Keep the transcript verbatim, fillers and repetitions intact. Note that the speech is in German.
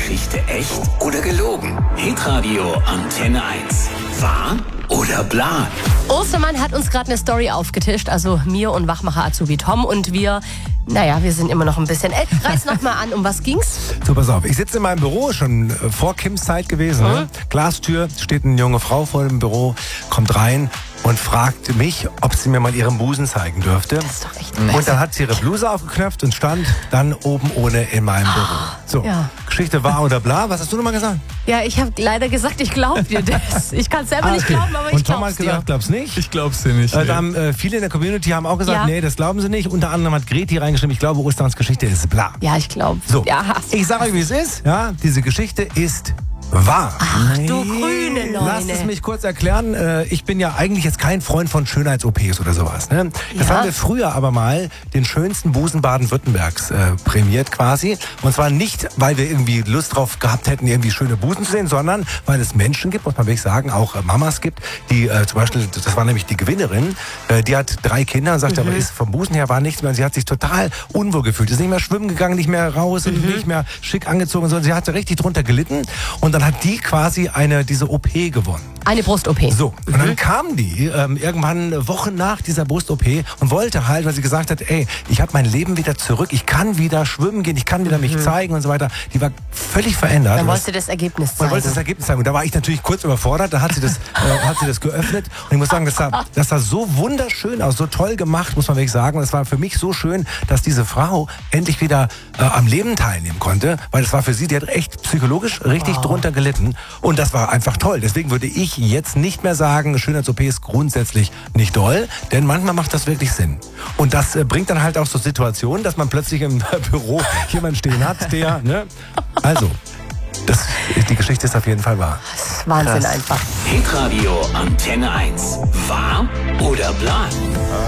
Geschichte echt oder gelogen? Hitradio Antenne eins. Wahr oder bla? Ostermann hat uns gerade eine Story aufgetischt, also mir und Wachmacher Azubi Tom, und wir, naja, wir sind immer noch ein bisschen, ey, reiß noch mal an, um was ging's? So, pass auf, ich sitze in meinem Büro, schon äh, vor Kims Zeit gewesen, ne? Glastür, steht eine junge Frau vor dem Büro, kommt rein und fragt mich, ob sie mir mal ihren Busen zeigen dürfte. Das ist doch echt nett. Und dann hat sie ihre Bluse aufgeknöpft und stand dann oben ohne in meinem Büro. So, Ja. Geschichte wahr oder bla, was hast du nochmal gesagt? Ja, ich habe leider gesagt, ich glaube dir das. Ich kann es selber nicht glauben, aber ich Und Tom glaube hat es dir. gesagt, glaub's nicht. Ich glaub's dir nicht. Äh, Nee. da haben, äh, viele in der Community haben auch gesagt, Ja. nee, das glauben sie nicht. Unter anderem hat Greti reingeschrieben, ich glaube, Ostermanns Geschichte ist bla. Ja, ich glaube. So, Ja, hast du. ich sage euch, wie es ist. Ja, diese Geschichte ist wahr. Ach du grüne Neune. Lasst es mich kurz erklären. Äh, Ich bin ja eigentlich jetzt kein Freund von Schönheits-O Ps oder sowas. Ne? Das Ja. haben wir früher aber mal den schönsten Busen Baden-Württembergs äh, prämiert quasi. Und zwar nicht, weil wir irgendwie Lust drauf gehabt hätten, irgendwie schöne Busen zu sehen, sondern weil es Menschen gibt, muss man wirklich sagen, auch äh, Mamas gibt, die äh, zum Beispiel, das war nämlich die Gewinnerin, äh, die hat drei Kinder und sagt, aber ist vom Busen her war nichts mehr. Sie hat sich total unwohl gefühlt. Ist nicht mehr schwimmen gegangen, nicht mehr raus und nicht mehr schick angezogen, sondern sie hatte richtig drunter gelitten. Und dann hat die quasi eine diese O P gewonnen. Eine Brust-O P. So, und dann kam die ähm, irgendwann Wochen nach dieser Brust-O P und wollte halt, weil sie gesagt hat, ey, ich habe mein Leben wieder zurück, ich kann wieder schwimmen gehen, ich kann wieder mich zeigen und so weiter. Die war völlig verändert. Dann Und wolltest du das Ergebnis man zeigen. wollte das Ergebnis zeigen. Und da war ich natürlich kurz überfordert. Da hat sie das, äh, hat sie das geöffnet. Und ich muss sagen, das sah, das sah so wunderschön aus, so toll gemacht, muss man wirklich sagen. Und es war für mich so schön, dass diese Frau endlich wieder äh, am Leben teilnehmen konnte. Weil das war für sie, die hat echt psychologisch richtig drunter gelitten. Und das war einfach toll. Deswegen würde ich jetzt nicht mehr sagen, Schönheits-O P ist grundsätzlich nicht doll. Denn manchmal macht das wirklich Sinn. Und das äh, bringt dann halt auch so Situationen, dass man plötzlich im Büro jemanden stehen hat, der, ne? Also, das, die Geschichte ist auf jeden Fall wahr. Das ist Wahnsinn einfach. Hitradio Antenne eins. Wahr oder bla?